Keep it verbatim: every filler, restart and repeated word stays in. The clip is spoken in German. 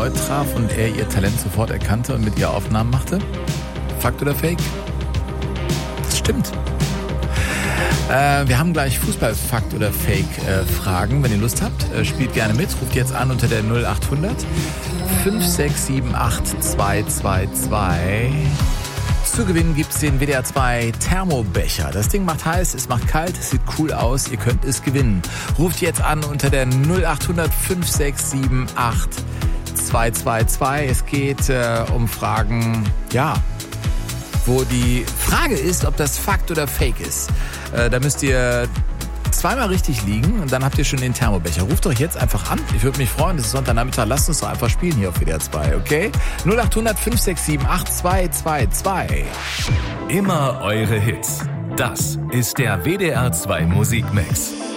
erneut traf und er ihr Talent sofort erkannte und mit ihr Aufnahmen machte? Fakt oder Fake? Das stimmt. Äh, wir haben gleich Fußball-Fakt oder Fake-Fragen. Äh, Wenn ihr Lust habt, äh, spielt gerne mit. Ruft jetzt an unter der null acht hundert fünf sechs sieben acht zwei zwei zwei. Zu gewinnen gibt's den W D R zwei Thermobecher. Das Ding macht heiß, es macht kalt, es sieht cool aus, ihr könnt es gewinnen. Ruft jetzt an unter der null acht hundert fünf sechs sieben acht zwei zwei zwei. Es geht äh, um Fragen, ja, wo die Frage ist, ob das Fakt oder Fake ist. Äh, da müsst ihr zweimal richtig liegen und dann habt ihr schon den Thermobecher. Ruft euch jetzt einfach an. Ich würde mich freuen, das ist Sonntagnachmittag. Lasst uns doch einfach spielen hier auf W D R zwei, okay? null acht hundert fünf sechs sieben acht zwei zwei zwei. Immer eure Hits. Das ist der W D R zwei Musikmix.